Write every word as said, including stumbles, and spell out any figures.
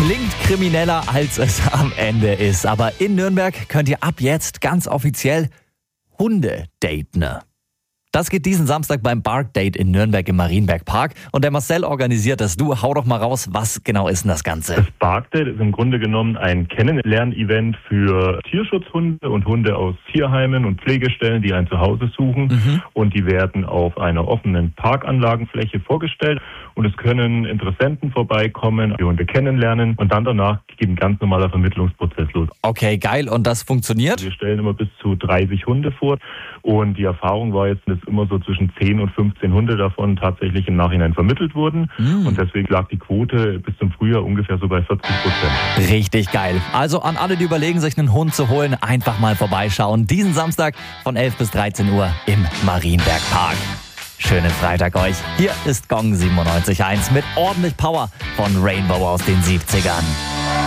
klingt krimineller, als es am Ende ist. Aber in Nürnberg könnt ihr ab jetzt ganz offiziell Hunde daten. Das geht diesen Samstag beim Bark Date in Nürnberg im Marienberg Park. Und der Marcel organisiert das. Du, hau doch mal raus, was genau ist denn das Ganze? Das Bark Date ist im Grunde genommen ein Kennenlern-Event für Tierschutzhunde und Hunde aus Tierheimen und Pflegestellen, die ein Zuhause suchen. Mhm. Und die werden auf einer offenen Parkanlagenfläche vorgestellt. Und es können Interessenten vorbeikommen, die Hunde kennenlernen. Und dann danach geht ein ganz normaler Vermittlungsprozess los. Okay, geil. Und das funktioniert? Wir stellen immer bis zu dreißig Hunde vor. Und die Erfahrung war jetzt, dass immer so zwischen zehn und fünfzehn Hunde davon tatsächlich im Nachhinein vermittelt wurden. Mm. Und deswegen lag die Quote bis zum Frühjahr ungefähr so bei vierzig Prozent. Richtig geil. Also an alle, die überlegen, sich einen Hund zu holen, einfach mal vorbeischauen. Diesen Samstag von elf bis dreizehn Uhr im Marienberg Park. Schönen Freitag euch. Hier ist Gong siebenundneunzig Komma eins mit ordentlich Power von Rainbow aus den siebzigern.